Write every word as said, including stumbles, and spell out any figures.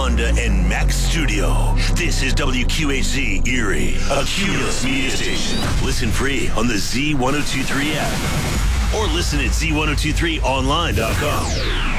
Honda and Mack Studio. This is W Q H Z Erie, a Cumulus media station. Listen free on the Z ten twenty-three app or listen at Z ten twenty-three online dot com.